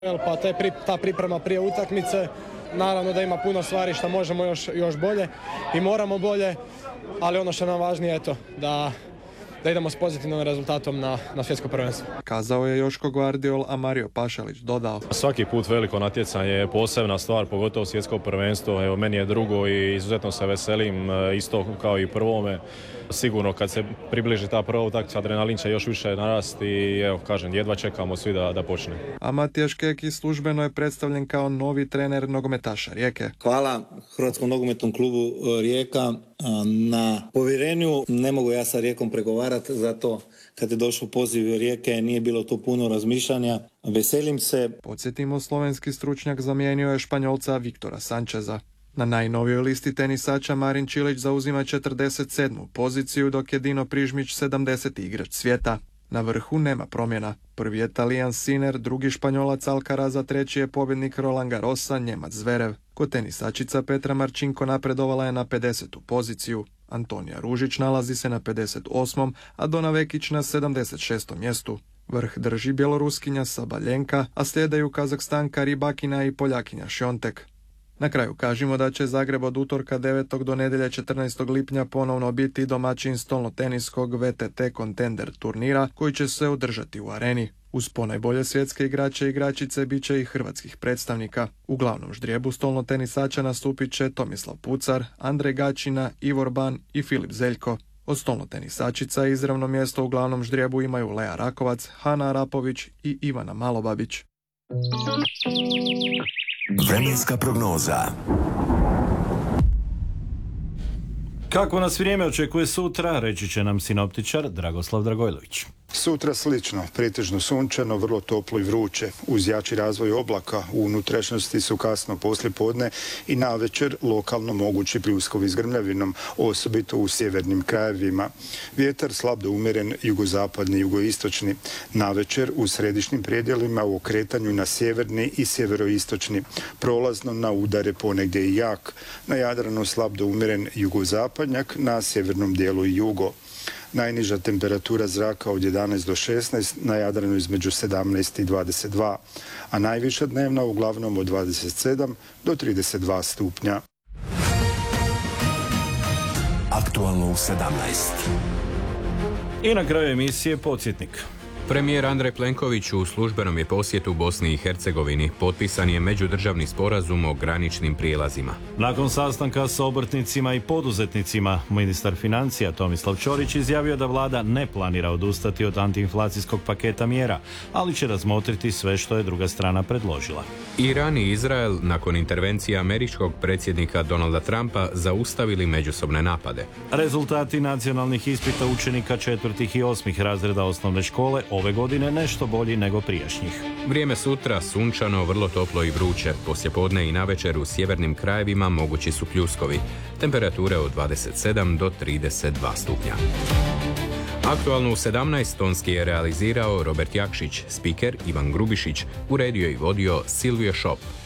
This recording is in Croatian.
Pa ta priprema prije utakmice, naravno da ima puno stvari što možemo još bolje i moramo bolje, ali ono što nam važnije je to da idemo s pozitivnim rezultatom na svjetsko prvenstvo. Kazao je Joško Gvardiol, a Mario Pašalić dodao: svaki put veliko natjecanje je posebna stvar, pogotovo svjetsko prvenstvo. Evo, meni je drugo i izuzetno se veselim, isto kao i prvome. Sigurno kad se približi ta prva utakmica, adrenalin će još više narasti i evo, kažem, jedva čekamo svi da počne. A Matija Škeki službeno je predstavljen kao novi trener nogometaša Rijeke. Hvala Hrvatskom nogometnom klubu Rijeka na povjerenju. Ne mogu ja sa Rijekom pregovarati, zato kad je došao poziv Rijeke nije bilo tu puno razmišljanja. Veselim se. Podsjetimo, slovenski stručnjak zamijenio je Španjolca Viktora Sančeza. Na najnovijoj listi tenisača Marin Čilić zauzima 47. poziciju, dok je Dino Prižmić 70. igrač svijeta. Na vrhu nema promjena. Prvi je Talijan Sinner, drugi Španjolac Alcaraz, a treći je pobjednik Roland Garrosa, Njemac Zverev. Kod tenisačica Petra Marčinko napredovala je na 50. poziciju. Antonija Ružić nalazi se na 58., a Dona Vekić na 76. mjestu. Vrh drži Bjeloruskinja Sabaljenka, a slijedaju Kazahstanka Ribakina i Poljakinja Šjontek. Na kraju kažemo da će Zagreb od utorka 9. do nedjelje 14. lipnja ponovno biti domaćin stolnoteniskog VTT Contender turnira koji će se održati u Areni. Uz ponajbolje svjetske igrače i igračice bit će i hrvatskih predstavnika. U glavnom ždrijebu stolnotenisača nastupit će Tomislav Pucar, Andrej Gačina, Ivor Ban i Filip Zeljko. Od stolnotenisačica izravno mjesto u glavnom ždrijebu imaju Lea Rakovac, Hana Arapović i Ivana Malobabić. Vremenska prognoza. Kako nas vrijeme očekuje sutra, reći će nam sinoptičar Dragoslav Dragojlović. Sutra slično, pretežno sunčano, vrlo toplo i vruće. Uz jači razvoj oblaka u unutrašnjosti su kasno poslijepodne i navečer lokalno mogući pljuskovi s grmljavinom, osobito u sjevernim krajevima. Vjetar slab do umjeren jugozapadni i jugoistočni. Navečer u središnjim predjelima u okretanju na sjeverni i sjeveroistočni. Prolazno na udare ponegdje i jak. Na Jadranu slab do umjeren jugozapadnjak, na sjevernom dijelu i jugo. Najniža temperatura zraka od 11 do 16, na Jadranu između 17 i 22, a najviša dnevna uglavnom od 27 do 32 stupnja. Aktualno u 17. I na kraju emisije podsjetnik. Premijer Andrej Plenković u službenom je posjetu Bosni i Hercegovini. Potpisan je međudržavni sporazum o graničnim prijelazima. Nakon sastanka sa obrtnicima i poduzetnicima, ministar financija Tomislav Ćorić izjavio da vlada ne planira odustati od antiinflacijskog paketa mjera, ali će razmotriti sve što je druga strana predložila. Iran i Izrael nakon intervencije američkog predsjednika Donalda Trumpa zaustavili međusobne napade. Rezultati nacionalnih ispita učenika 4. i 8. razreda osnovne škole ove godine nešto bolji nego prijašnjih. Vrijeme sutra sunčano, vrlo toplo i vruće. Poslijepodne i navečer u sjevernim krajevima mogući su pljuskovi. Temperature od 27 do 32 stupnja. Aktualno u 17 tonski je realizirao Robert Jakšić, spiker Ivan Grubišić, uredio i vodio Silvio Šop.